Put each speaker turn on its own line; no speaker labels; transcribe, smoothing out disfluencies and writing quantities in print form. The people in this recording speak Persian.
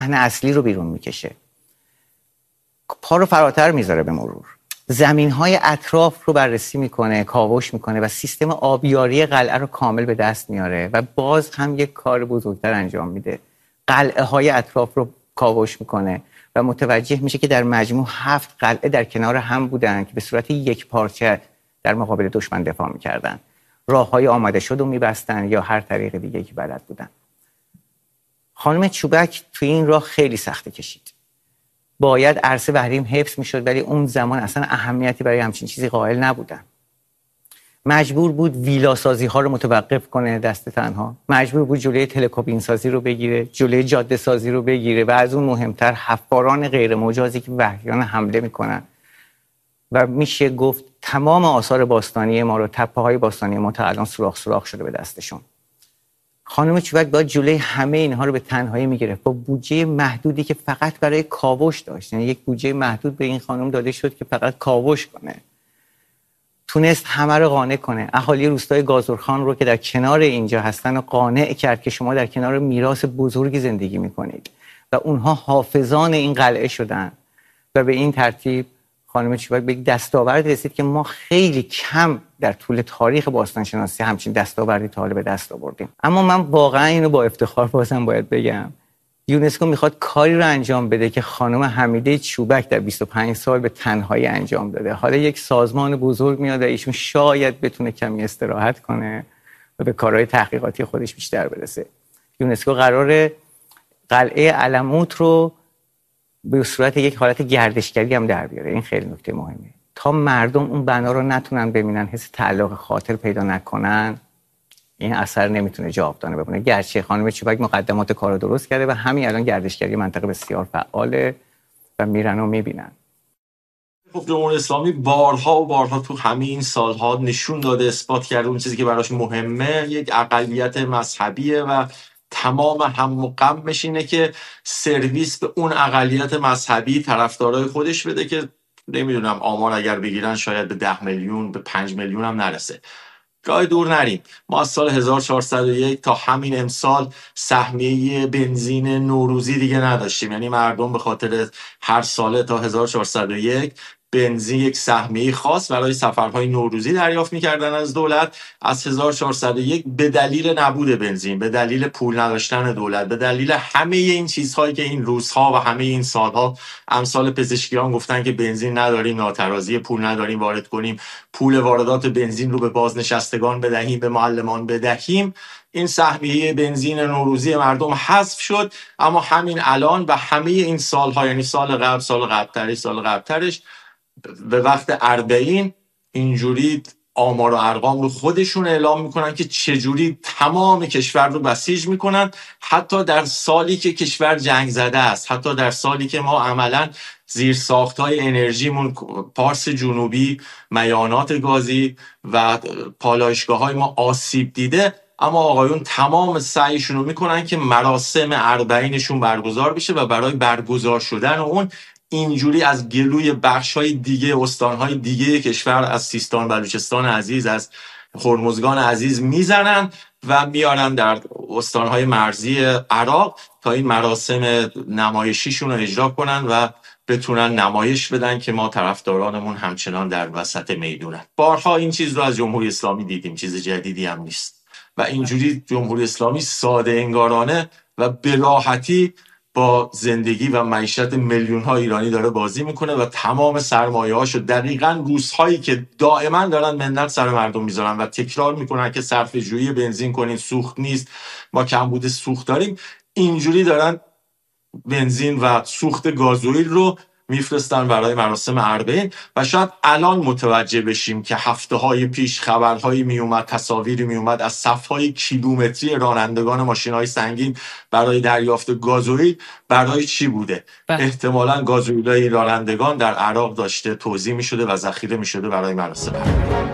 صحنه اصلی رو بیرون میکشه، پا رو فراتر میذاره به مرور، زمین‌های اطراف رو بررسی میکنه، کاوش میکنه و سیستم آبیاری قلعه رو کامل به دست میاره و باز هم یک کار بزرگتر انجام میده، قلعه های اطراف رو کاوش میکنه و متوجه میشه که در مجموع 7 قلعه در کنار هم بودن که به صورت یک پارچه در مقابل دشمن دفاع میکردن، راههای آماده شد رو میبستن یا هر طریق دیگه که بلد بودن. خانم چوبک توی این راه خیلی سخته کشید. باید عرصه بحریم حفظ میشد ولی اون زمان اصلا اهمیتی برای همچین چیزی قائل نبودن. مجبور بود ویلا سازی ها رو متوقف کنه دست تنها، مجبور بود جلوی تلکابین سازی رو بگیره، جلوی جاده سازی رو بگیره و از اون مهمتر حفاران غیر مجازی که وحشیانه حمله میکنن و میشه گفت تمام آثار باستانی ما رو، تپه های باستانی ما تا الان سوراخ شده به دستشون. خانم چوبک باید جلوی همه اینها رو به تنهایی میگرفت با بودجه محدودی که فقط برای کاوش داشت، یعنی یک بودجه محدود به این خانم داده شد که فقط کاوش کنه. تونست همه رو قانع کنه، اهالی روستای گازرخان رو که در کنار اینجا هستن رو قانع کرد که شما در کنار میراث بزرگی زندگی میکنید و اونها حافظان این قلعه شدن و به این ترتیب خانم چوبک به یک دستاورد رسید که ما خیلی کم در طول تاریخ باستانشناسی همچین دستاوردی تا حالا به دست آوردیم. اما من واقعا اینو با افتخار بازم باید بگم، یونسکو میخواد کاری رو انجام بده که خانم حمیده چوبک در 25 سال به تنهایی انجام داده. حالا یک سازمان بزرگ میاد و ایشون شاید بتونه کمی استراحت کنه و به کارهای تحقیقاتی خودش بیشتر برسه. یونسکو قراره قلعه علموت رو به صورت یک حالت گردشگری هم در بیاره. این خیلی نکته مهمه. تا مردم اون بنا رو نتونن ببینن، حس تعلق خاطر پیدا نکنن، این اثر نمیتونه جاودانه بمونه. گرچه خانم چوبک مقدمات کار رو درست کرده و همین الان گردشگری منطقه بسیار فعاله و میرن و میبینن.
خب جمهوری اسلامی بارها و بارها تو همه این سالها نشون داده، اثبات کرده اون چیزی که براش مهمه یک اقلیت مذهبیه و تمام هم و غمش اینه که سرویس به اون اقلیت مذهبی طرفدارای خودش بده که نمیدونم آمار اگر بگیرن شاید به 10 میلیون به 5 میلیون هم نرسه. راه دور نریم، ما از سال 1401 تا همین امسال سهمیه بنزین نوروزی دیگه نداشتیم، یعنی مردم به خاطر هر ساله تا 1401 بنزین یک سهمیه خاص برای سفرهای نوروزی دریافت می‌کردن از دولت. از 1401 به دلیل نبود بنزین، به دلیل پول نداشتن دولت، به دلیل همه این چیزهایی که این روزها و همه این سالها امثال پزشکیان گفتن که بنزین نداریم، ناترازی پول نداریم وارد کنیم، پول واردات بنزین رو به بازنشستگان بدهیم، به معلمان بدهیم، این سهمیه بنزین نوروزی مردم حذف شد. اما همین الان و همه این سالها، یعنی سال قبل، سال قبلترش به وقت اربعین اینجوری آمار و ارقام رو خودشون اعلام میکنن که چجوری تمام کشور رو بسیج میکنن، حتی در سالی که کشور جنگ زده است، حتی در سالی که ما عملا زیر ساختای انرژیمون، پارس جنوبی، میانات گازی و پالایشگاه های ما آسیب دیده، اما آقایون تمام سعیشون رو میکنن که مراسم اربعینشون برگزار بشه و برای برگزار شدن اون اینجوری از گلوی بخش‌های دیگه، استان‌های دیگه کشور، از سیستان بلوچستان عزیز، از هرمزگان عزیز میزنن و میارن در استان‌های مرزی عراق تا این مراسم نمایشیشون رو اجرا کنن و بتونن نمایش بدن که ما طرفدارانمون همچنان در وسط میدونن. بارها این چیز رو از جمهوری اسلامی دیدیم، چیز جدیدی هم نیست و اینجوری جمهوری اسلامی ساده انگارانه و به راحتی با زندگی و معیشت میلیون ها ایرانی داره بازی میکنه و تمام سرمایه هاشو دقیقاً روزهایی که دائما دارن منت سر مردم میذارن و تکرار میکنن که صرفه جویی بنزین کنین، سوخت نیست، ما کمبود سوخت داریم، اینجوری دارن بنزین و سوخت گازوئیل رو میفرستن برای مراسم اربعین. و شاید الان متوجه بشیم که هفته‌های پیش خبرهایی میومد، تصاویری میومد از صف‌های کیلومتری رانندگان ماشین‌های سنگین برای دریافت گازوئیل برای چی بوده. احتمالاً گازوئیل‌های رانندگان در عراق داشته توزیع می‌شده و ذخیره می‌شده برای مراسم اربعین.